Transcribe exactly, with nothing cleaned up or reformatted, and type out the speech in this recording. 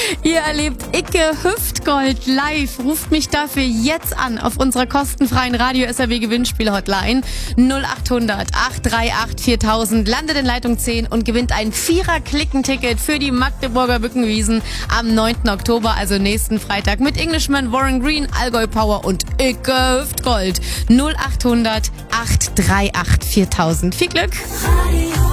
Ihr erlebt Icke Hüftgold live. Ruft mich dafür jetzt an auf unserer kostenfreien Radio S R W Gewinnspiel-Hotline null achthundert acht drei acht viertausend. Landet in Leitung zehn und gewinnt ein Vierer-Klicken-Ticket für die Magdeburger Bückenwiesen am neunten Oktober, also nächsten Freitag, mit Englishman, Warren Green, Allgäu Power und Icke Hüftgold. null achthundert acht drei acht viertausend. Viel Glück!